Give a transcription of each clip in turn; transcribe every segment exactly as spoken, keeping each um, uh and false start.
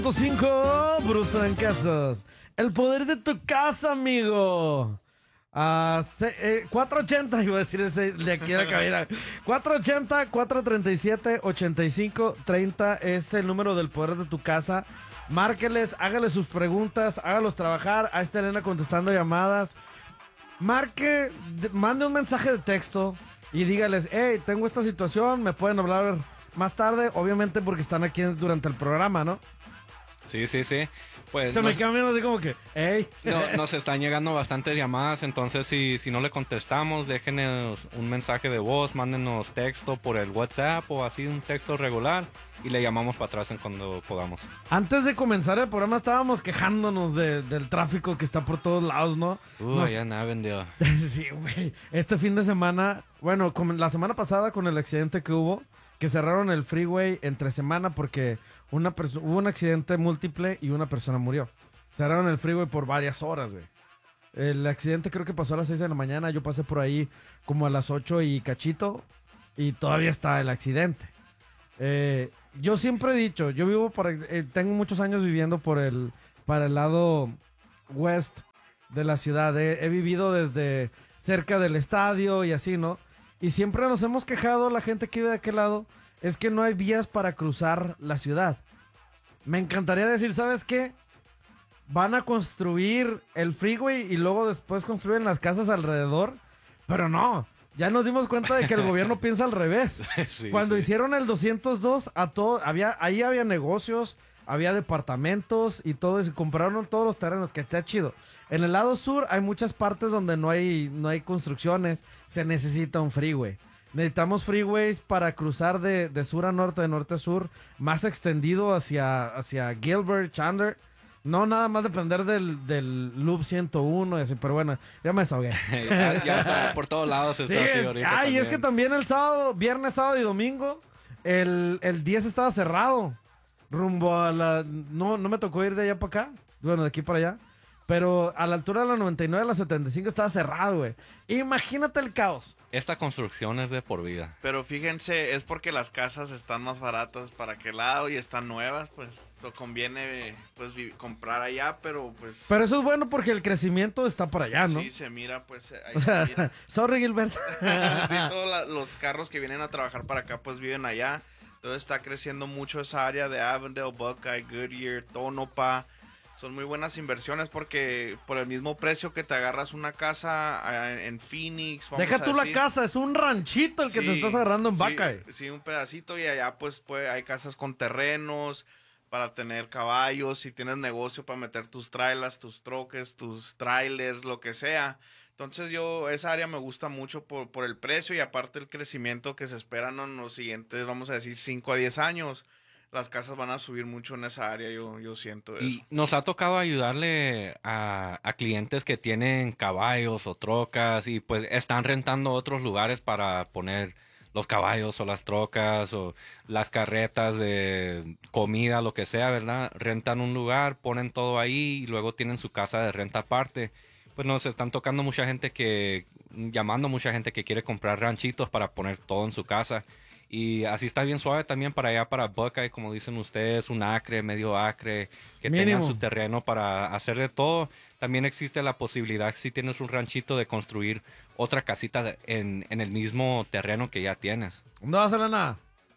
cinco, Bruce Trancazos. El poder de tu casa, amigo. Uh, se, eh, cuatrocientos ochenta, iba a decir ese de aquí a la cabina. cuatrocientos ochenta, cuatrocientos treinta y siete, ochenta y cinco treinta es el número del poder de tu casa. Márqueles, hágale sus preguntas, hágalos trabajar. Ahí está Elena contestando llamadas. Marque, de, mande un mensaje de texto y dígales, hey, tengo esta situación, me pueden hablar más tarde, obviamente porque están aquí durante el programa, ¿no? Sí, sí, sí. Pues se nos, me cambian así como que, hey. No, nos están llegando bastantes llamadas, entonces si, si no le contestamos, déjenos un mensaje de voz, mándenos texto por el WhatsApp o así un texto regular y le llamamos para atrás en cuando podamos. Antes de comenzar el programa estábamos quejándonos de, del tráfico que está por todos lados, ¿no? Uh, nos... ya nada vendió. Sí, güey. Este fin de semana, bueno, como la semana pasada con el accidente que hubo, que cerraron el freeway entre semana porque una perso- hubo un accidente múltiple y una persona murió. Cerraron el freeway por varias horas, güey. El accidente creo que pasó a las seis de la mañana. Yo pasé por ahí como a las ocho y cachito y todavía está el accidente. Eh, yo siempre he dicho, yo vivo por, eh, tengo muchos años viviendo por el, para el lado west de la ciudad. He, he vivido desde cerca del estadio y así, ¿no? Y siempre nos hemos quejado, la gente que vive de aquel lado, es que no hay vías para cruzar la ciudad. Me encantaría decir, ¿sabes qué? Van a construir el freeway y luego después construyen las casas alrededor. Pero no, ya nos dimos cuenta de que el gobierno piensa al revés. Sí, Cuando sí. hicieron el doscientos dos, a todo, había, ahí había negocios, había departamentos y todo, y compraron todos los terrenos, que está chido. En el lado sur hay muchas partes donde no hay, no hay construcciones, se necesita un freeway. Necesitamos freeways para cruzar de, de sur a norte, de norte a sur, más extendido hacia, hacia Gilbert, Chandler. No nada más depender del, del Loop ciento uno y así, pero bueno, ya me desahogué. ya, ya está, por todos lados está sí, así ahorita. Ay, es que también el sábado, viernes, sábado y domingo, el, el diez estaba cerrado. Rumbo a la... No, no me tocó ir de allá para acá. Bueno, de aquí para allá. Pero a la altura de la noventa y nueve, la setenta y cinco estaba cerrado, güey. Imagínate el caos. Esta construcción es de por vida. Pero fíjense, es porque las casas están más baratas para aquel lado y están nuevas, pues eso conviene pues vi- comprar allá, pero pues... Pero eso es bueno porque el crecimiento está para allá, ¿no? Sí, se mira, pues... Ahí o sea, se mira. Sorry, Gilbert. Sí, todos la, los carros que vienen a trabajar para acá pues viven allá. Entonces está creciendo mucho esa área de Avondale, Buckeye, Goodyear, Tonopah. Son muy buenas inversiones porque por el mismo precio que te agarras una casa en Phoenix. Deja tú la casa, es un ranchito el que sí, te estás agarrando en sí, Buckeye. Sí, un pedacito y allá pues, pues hay casas con terrenos para tener caballos. Si tienes negocio para meter tus trailers, tus troques, tus trailers, lo que sea. Entonces yo, esa área me gusta mucho por, por el precio y aparte el crecimiento que se esperan en los siguientes, vamos a decir, cinco a diez años. Las casas van a subir mucho en esa área, yo, yo siento eso. Y nos ha tocado ayudarle a, a clientes que tienen caballos o trocas y pues están rentando otros lugares para poner los caballos o las trocas o las carretas de comida, lo que sea, ¿verdad? Rentan un lugar, ponen todo ahí y luego tienen su casa de renta aparte. Pues nos están tocando mucha gente que, llamando mucha gente que quiere comprar ranchitos para poner todo en su casa. Y así está bien suave también para allá, para Buckeye, como dicen ustedes, un acre, medio acre, que Mínimo. tengan su terreno para hacer de todo. También existe la posibilidad, si tienes un ranchito, de construir otra casita de, en, en el mismo terreno que ya tienes. ¿Dónde vas, Elena?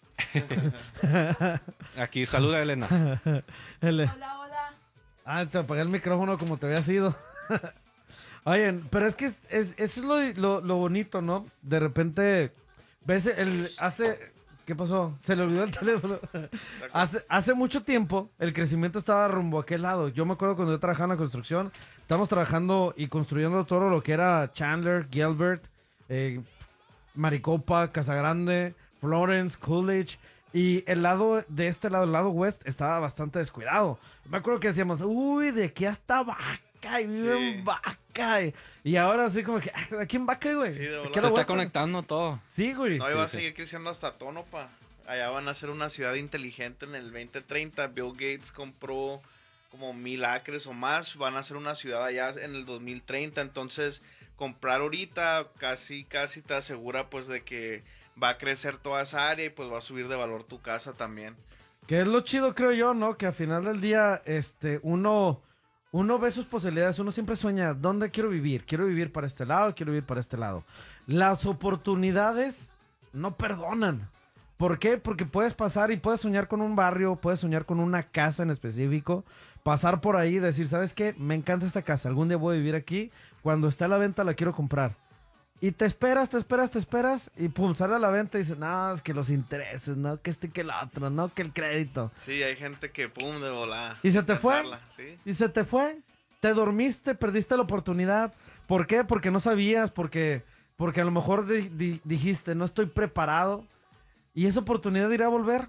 Aquí, saluda, Elena. Ele- Hola, hola. Ah, te apagué el micrófono como te había sido. Oye, pero es que es, es- eso es lo, lo, lo bonito, ¿no? De repente, ves el... Hace... ¿Qué pasó? Se le olvidó el teléfono. hace, hace mucho tiempo, el crecimiento estaba rumbo a aquel lado. Yo me acuerdo cuando yo trabajaba en la construcción, estábamos trabajando y construyendo todo lo que era Chandler, Gilbert, eh, Maricopa, Casagrande, Florence, Coolidge. Y el lado de este lado, el lado west, estaba bastante descuidado. Me acuerdo que decíamos, uy, de aquí hasta Vaca, y vive Sí. en Vaca. Y ahora así como que, aquí en Vaca, güey. Sí, de Aquí volada. a Se la está vuelta. conectando todo. Sí, güey. No, y va a sí. seguir creciendo hasta Tonopah. Allá van a ser una ciudad inteligente en el veinte treinta. Bill Gates compró como mil acres o más. Van a ser una ciudad allá en el dos mil treinta. Entonces, comprar ahorita casi, casi te asegura pues de que va a crecer toda esa área y pues va a subir de valor tu casa también. Que es lo chido, creo yo, ¿no? Que al final del día, este, uno, uno ve sus posibilidades, uno siempre sueña, ¿dónde quiero vivir? Quiero vivir para este lado, quiero vivir para este lado. Las oportunidades no perdonan. ¿Por qué? Porque puedes pasar y puedes soñar con un barrio, puedes soñar con una casa en específico, pasar por ahí y decir, ¿sabes qué? Me encanta esta casa, algún día voy a vivir aquí, cuando esté a la venta la quiero comprar. Y te esperas, te esperas, te esperas y pum, sale a la venta y dices, no, es que los intereses, no, que este, que el otro, no, que el crédito. Sí, hay gente que pum, de volada. ¿Y se te fue? ¿Sí? Y se te fue, te dormiste, perdiste la oportunidad. ¿Por qué? Porque no sabías, porque, porque a lo mejor di, di, dijiste, no estoy preparado. ¿Y esa oportunidad irá a volver?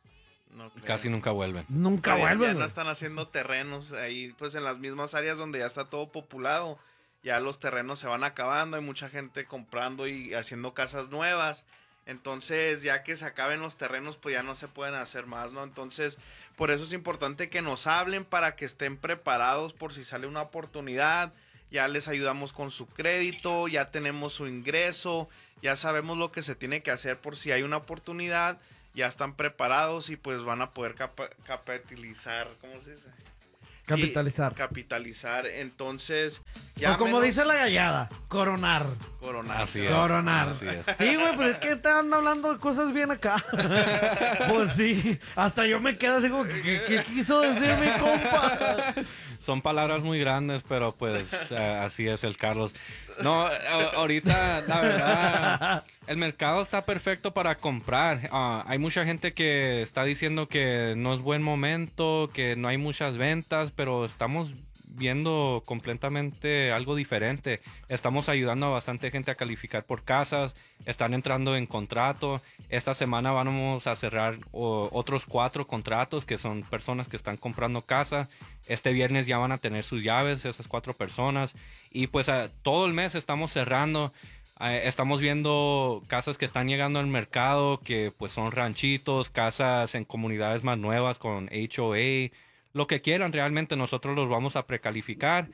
No creo. Casi nunca vuelven. Nunca Ya- vuelven. Ya no güey. están haciendo terrenos ahí, pues en las mismas áreas donde ya está todo populado. Ya los terrenos se van acabando, hay mucha gente comprando y haciendo casas nuevas. Entonces, ya que se acaben los terrenos, pues ya no se pueden hacer más, ¿no? Entonces, por eso es importante que nos hablen para que estén preparados por si sale una oportunidad. Ya les ayudamos con su crédito, ya tenemos su ingreso, ya sabemos lo que se tiene que hacer por si hay una oportunidad. Ya están preparados y pues van a poder capa- capitalizar, ¿cómo se dice? Capitalizar. Sí, capitalizar. Entonces, O como dice la gallada, coronar. Coronar. Así es. Coronar. Así es. Sí, güey, pues es que están hablando de cosas bien acá. Pues sí, hasta yo me quedo así como, ¿qué, qué- qué quiso decir mi compa? Son palabras muy grandes, pero pues eh, así es el Carlos. No, eh, ahorita la verdad, el mercado está perfecto para comprar. Ah, hay mucha gente que está diciendo que no es buen momento, que no hay muchas ventas, pero estamos viendo completamente algo diferente. Estamos ayudando a bastante gente a calificar por casas, están entrando en contrato. Esta semana vamos a cerrar o, otros cuatro contratos que son personas que están comprando casa. Este viernes ya van a tener sus llaves esas cuatro personas y pues a, todo el mes estamos cerrando. Eh, estamos viendo casas que están llegando al mercado que pues son ranchitos, casas en comunidades más nuevas con H O A, lo que quieran realmente. Nosotros los vamos a precalificar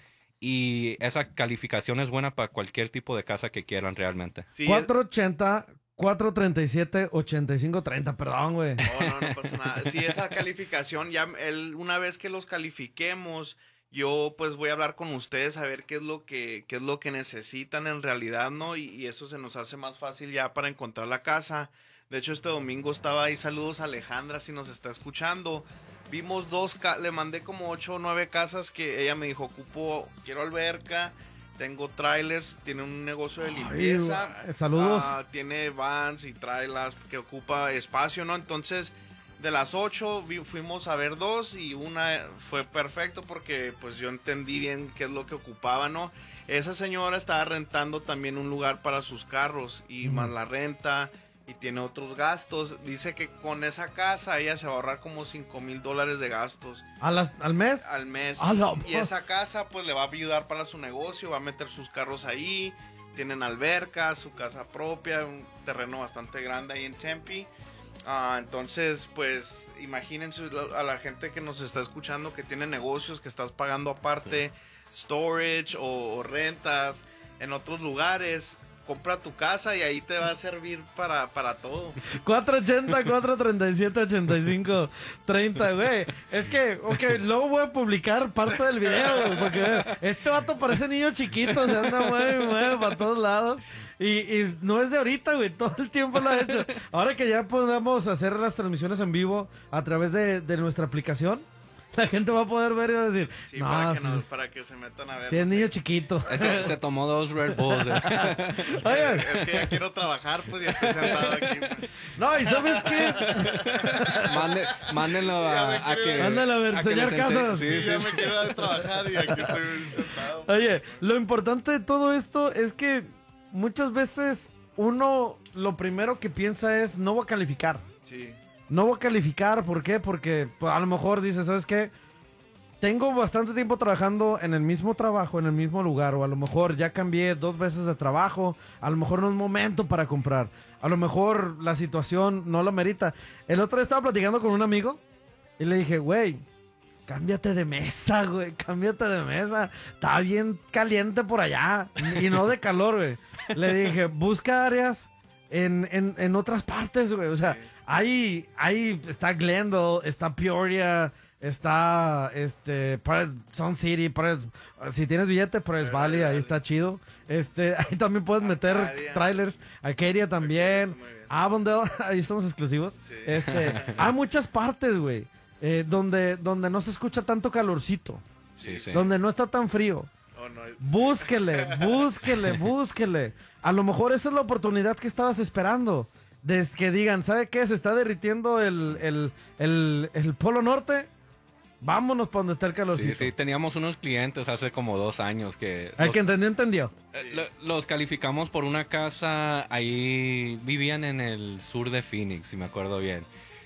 y esa calificación es buena para cualquier tipo de casa que quieran realmente. Sí, cuatro ochenta, cuatro treinta y siete, ochenta y cinco treinta, perdón, güey. No, no, no pasa nada. Sí, esa calificación, ya el, una vez que los califiquemos, yo pues voy a hablar con ustedes a ver qué es lo que, qué es lo que necesitan en realidad, ¿no? Y, y eso se nos hace más fácil ya para encontrar la casa. De hecho, este domingo estaba ahí, saludos a Alejandra si nos está escuchando. Vimos dos, ca- le mandé como ocho o nueve casas que ella me dijo, ocupo, quiero alberca, tengo trailers, tiene un negocio de limpieza. Ay, saludos. Ah, tiene vans y trailers que ocupa espacio, ¿no? Entonces, de las ocho vi- fuimos a ver dos y una fue perfecto porque pues yo entendí bien qué es lo que ocupaba, ¿no? Esa señora estaba rentando también un lugar para sus carros y Ujú. más la renta y tiene otros gastos. Dice que con esa casa ella se va a ahorrar como cinco mil dólares de gastos ¿A las- ¿Al mes? al mes. A la Y esa casa pues le va a ayudar para su negocio, va a meter sus carros ahí, tienen alberca, su casa propia, un terreno bastante grande ahí en Tempe. Ah, entonces pues imagínense a la gente que nos está escuchando que tiene negocios, que estás pagando aparte storage o, o rentas en otros lugares. Compra tu casa y ahí te va a servir para, para todo. cuatro ochenta, cuatro treinta y siete, ochenta y cinco treinta, güey. Es que, ok, luego voy a publicar parte del video, güey, porque este vato parece niño chiquito, se anda mueve y mueve para todos lados. Y, y no es de ahorita, güey, todo el tiempo lo ha hecho. Ahora que ya podemos hacer las transmisiones en vivo a través de, de nuestra aplicación, la gente va a poder ver y va a decir, Sí, no, para, que sí, nos- para que se metan a ver. sí es no sé. niño chiquito. Es que se tomó dos Red Bulls. eh. Oigan, Es que ya quiero trabajar, pues ya estoy sentado aquí. pues. no, ¿y sabes qué? Mande- mándenlo Ya me a, a que... quiero- Ándale a ver, a que enseñar les ense- casas. sí, Sí, sí, ya sí. me quiero ir a trabajar y aquí estoy sentado. Oye, lo importante de todo esto es que muchas veces uno lo primero que piensa es no voy a calificar. Sí. No voy a calificar, ¿por qué? Porque pues, a lo mejor dices, ¿sabes qué? Tengo bastante tiempo trabajando en el mismo trabajo, en el mismo lugar, o a lo mejor ya cambié dos veces de trabajo, a lo mejor no es momento para comprar, a lo mejor la situación no lo merita. El otro día estaba platicando con un amigo y le dije, güey, cámbiate de mesa, güey, cámbiate de mesa, está bien caliente por allá, y no de calor, güey. Le dije, busca áreas en, en, en otras partes, güey, o sea, hay, hay, está Glendale, está Peoria, está, este, Paradise- Sun City, Paradise- si tienes billete, Paradise Valley, ahí está chido. Este, ahí también puedes meter Arcadia. trailers. Arcadia también. está muy bien. Avondale, ahí somos exclusivos. Sí. Este, hay muchas partes, güey, eh, donde, donde no se escucha tanto calorcito, Sí, sí. donde no está tan frío. Oh, no, Búsquele, búsquele, búsquele. A lo mejor esa es la oportunidad que estabas esperando. De que digan, ¿sabe qué? Se está derritiendo el, el, el, el Polo Norte. Vámonos para donde está el calorcito. Sí, sí, teníamos unos clientes hace como dos años que... El los- que entendió, entendió. Eh, lo- Los calificamos por una casa, ahí vivían en el sur de Phoenix, si me acuerdo bien.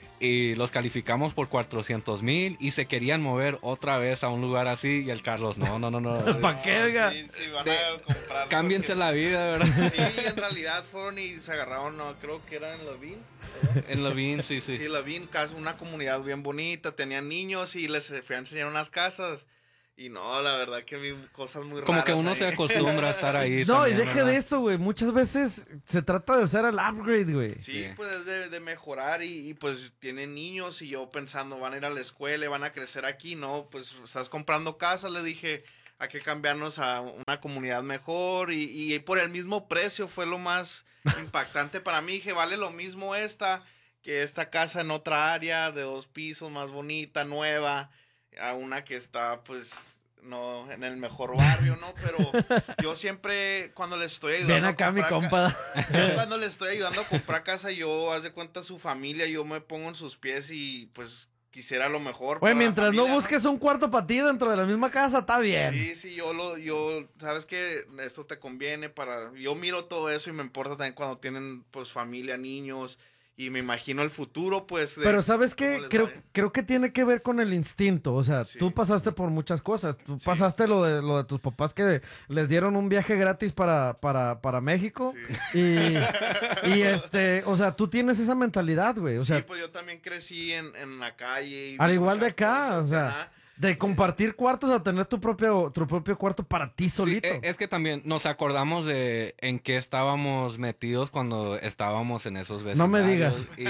Y los calificamos por cuatrocientos mil y se querían mover otra vez a un lugar así. Y el Carlos, no, no, no, no. ¿Pa' qué, oiga? Sí, sí, van De- a comprar. Cámbiense porque- la vida, ¿verdad? Sí, en realidad fueron y se agarraron, no, creo que era en Levine. En Levine, sí, sí. Sí, Levine, casa, una comunidad bien bonita, tenían niños y les fui a enseñar unas casas. Y no, la verdad que vi cosas muy raras. Como que uno ahí. se acostumbra a estar ahí. No, también, y deje ¿verdad? de eso, güey. Muchas veces se trata de hacer el upgrade, güey. Sí, Sí. pues es de, de mejorar y, y, pues tienen niños y yo pensando van a ir a la escuela y van a crecer aquí, ¿no? Pues estás comprando casa, le dije, hay que cambiarnos a una comunidad mejor y, y por el mismo precio fue lo más impactante para mí. Dije, vale lo mismo esta que esta casa en otra área de dos pisos, más bonita, nueva, a una que está pues... No, en el mejor barrio, ¿no? Pero yo siempre, cuando les estoy ayudando Ven a acá, mi comprar compa. Yo cuando le estoy ayudando a comprar casa, yo, haz de cuenta, su familia, yo me pongo en sus pies y, pues, quisiera lo mejor. Güey, para la mientras no familia, busques un cuarto para ti dentro de la misma casa, está bien. Sí, sí, yo lo, yo, sabes que esto te conviene para, yo miro todo eso y me importa también cuando tienen, pues, familia, niños, y me imagino el futuro, pues. de Pero ¿sabes cómo qué? les Creo, vaya. creo que tiene que ver con el instinto. O sea, Sí. tú pasaste por muchas cosas. Tú Sí. pasaste lo de, lo de tus papás que les dieron un viaje gratis para, para, para México. Sí. Y, y este, o sea, tú tienes esa mentalidad, güey. O sea, Sí, pues yo también crecí en, en la calle. Y al vi igual de muchas acá, cosas, o sea, ajá. de compartir cuartos a tener tu propio, tu propio cuarto para ti Sí, solito. e- es que también nos acordamos de en qué estábamos metidos cuando estábamos en esos vecindarios. No me digas. Y,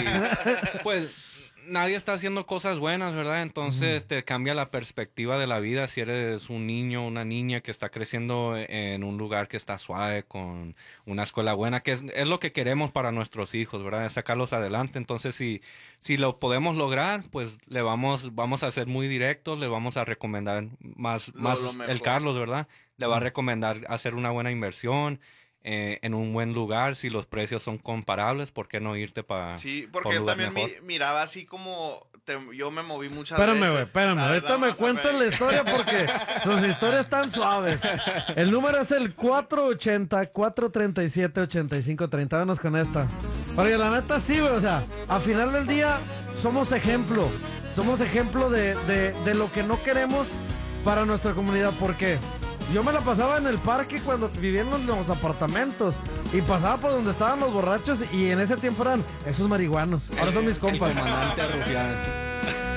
pues nadie está haciendo cosas buenas, ¿verdad? Entonces te cambia la perspectiva de la vida si eres un niño o una niña que está creciendo en un lugar que está suave, con una escuela buena, que es, es lo que queremos para nuestros hijos, ¿verdad? Es sacarlos adelante. Entonces, si, si lo podemos lograr, pues le vamos, vamos a ser muy directos, le vamos a recomendar más, Lo- más lo el mejor. Carlos, ¿verdad? Le va a recomendar hacer una buena inversión eh, en un buen lugar. Si los precios son comparables, ¿por qué no irte para Sí, por porque un yo lugar también mejor? mi- miraba así como te- yo me moví muchas Espérame, veces. güey, espérame. La Ahorita verdad, me vamos a cuentan la ver. historia porque sus historias están suaves. El número es el cuatro ochenta, cuatro treinta y siete, ochenta y cinco treinta. Vámonos con esta. Porque la neta sí, güey. O sea, al final del día somos ejemplo. Somos ejemplo de, de, de lo que no queremos para nuestra comunidad. ¿Por qué? Yo me la pasaba en el parque cuando vivía en los, los apartamentos y pasaba por donde estaban los borrachos y en ese tiempo eran esos marihuanos. Ahora son mis El compas. comandante Rufián.